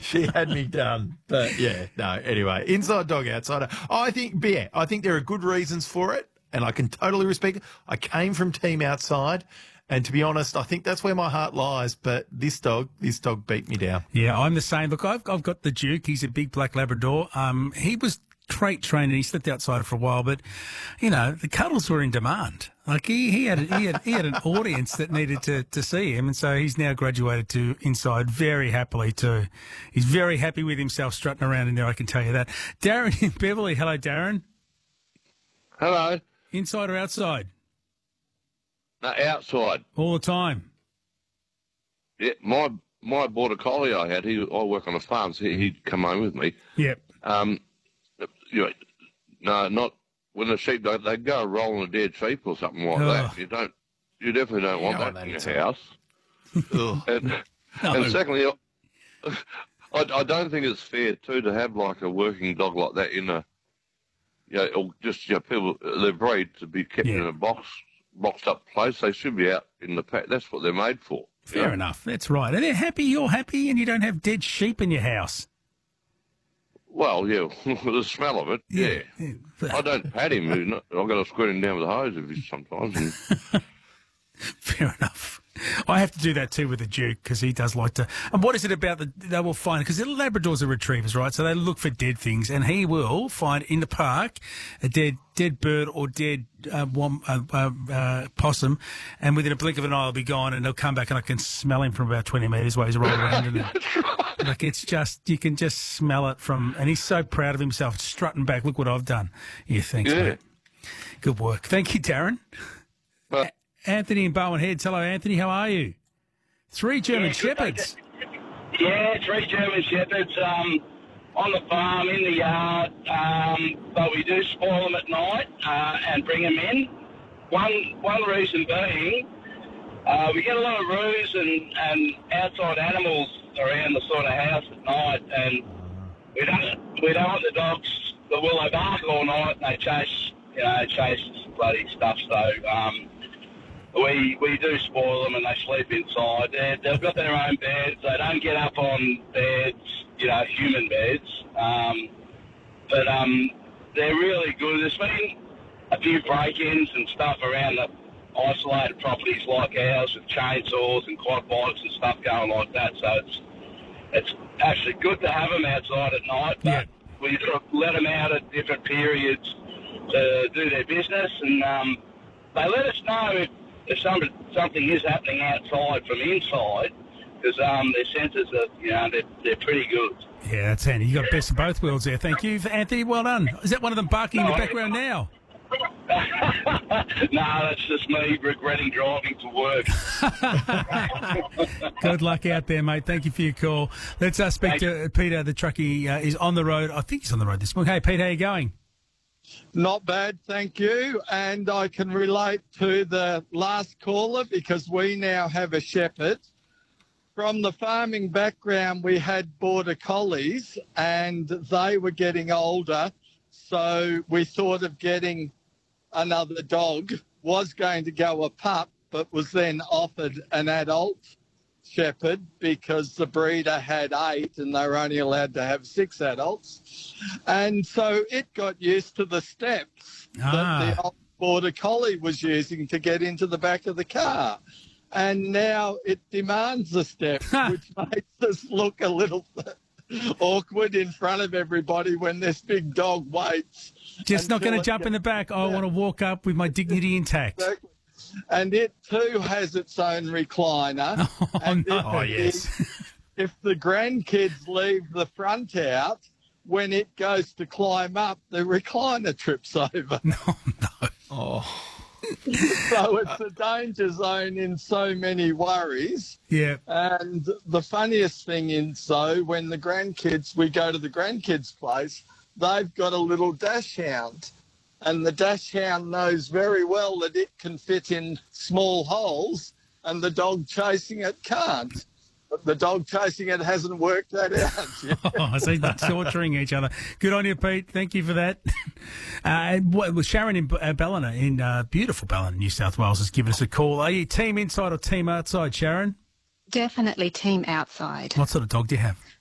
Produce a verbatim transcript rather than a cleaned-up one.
she had me done. But, yeah, no, anyway, inside dog, outsider. I think, yeah, I think there are good reasons for it, and I can totally respect it. I came from team outside, and to be honest, I think that's where my heart lies. But this dog, this dog beat me down. Yeah, I'm the same. Look, I've, I've got the Duke. He's a big black Labrador. Um, he was crate trained and he slept outside for a while, but, you know, the cuddles were in demand. Like, he, he, had, he, had, he had an audience that needed to, to see him, and so he's now graduated to inside very happily too. He's very happy with himself strutting around in there, I can tell you that. Darren in Beverly. Hello, Darren. Hello. Inside or outside? No, outside. All the time? Yeah, my my border collie I had, he I work on a farm, so he, he'd come home with me. Yep. Um, you know, no, not when the sheep, they, they go rolling a dead sheep or something like Oh. that. You don't, you definitely don't want Yeah, I that in know your too. house. and, No. and secondly, I, I don't think it's fair too to have like a working dog like that in a, you know, or just you know, people they're bred to be kept Yeah. in a box, boxed up place. They should be out in the pack. That's what they're made for. you Fair know? enough. That's right. And they're happy, you're happy, and you don't have dead sheep in your house. Well, yeah, the smell of it, yeah. Yeah. I don't pat him. you know, I've got to squirt him down with a hose if he's sometimes. And, Fair enough. I have to do that too with the Duke because he does like to. And what is it about the? They will find because little Labradors are retrievers, right? So they look for dead things, and he will find in the park a dead dead bird or dead uh, wom, uh, uh, uh, possum, and within a blink of an eye, he'll be gone, and he'll come back, and I can smell him from about twenty metres while he's rolling around. And it, like it's just you can just smell it from, and he's so proud of himself, strutting back. Look what I've done. Yeah, thanks, Yeah. mate. Good work. Thank you, Darren. but Anthony in Bowen Heads. Hello, Anthony. How are you? Three German Yeah, good, Shepherds. Yeah, three German Shepherds um, on the farm, in the yard, um, but we do spoil them at night uh, and bring them in. One one reason being, uh, we get a lot of roos and, and outside animals around the sort of house at night, and we don't we don't want the dogs, the will they bark all night and they chase, you know, chase bloody stuff. So um, we we do spoil them and they sleep inside. They're, they've got their own beds. They don't get up on beds, you know, human beds. Um, but um, they're really good. There's been a few break-ins and stuff around the isolated properties like ours with chainsaws and quad bikes and stuff going like that. So it's it's actually good to have them outside at night. But Yeah. we sort of let them out at different periods to do their business, and um, they let us know if, if somebody, something is happening outside from inside, because um, their senses are, you know, they're, they're pretty good. Yeah, that's handy. You got best of both worlds there. Thank you, Anthony. Well done. Is that one of them barking in the No, I- background now? No, that's just me regretting driving to work. Good luck out there, mate. Thank you for your call. Let's uh, speak Thank to Peter. The truckie uh, is on the road. I think he's on the road this morning. Hey, Pete, how you going? Not bad, thank you. And I can relate to the last caller because we now have a shepherd. From the farming background, we had border collies and they were getting older. So we thought of getting another dog, was going to go a pup, but was then offered an adult shepherd because the breeder had eight and they were only allowed to have six adults. And so it got used to the steps Ah. that the old border collie was using to get into the back of the car. And now it demands the steps, which makes us look a little awkward in front of everybody when this big dog waits. Just not until going to it jump in the back. I Yeah. want to walk up with my dignity intact. Exactly. And it too has its own recliner. Oh, and no. if Oh, it yes. is- if the grandkids leave the front out, when it goes to climb up, the recliner trips over. No, no. Oh, So it's a danger zone in so many worries. Yeah. And the funniest thing is, so when the grandkids, we go to the grandkids' place, they've got a little dash hound. And the dash hound knows very well that it can fit in small holes and the dog chasing it can't. But the dog chasing it hasn't worked that out yet. Oh, so they're torturing each other. Good on you, Pete. Thank you for that. Uh, what, well, Sharon in uh, Ballina, in uh, beautiful Ballina, New South Wales, has given us a call. Are you team inside or team outside, Sharon? Definitely team outside. What sort of dog do you have?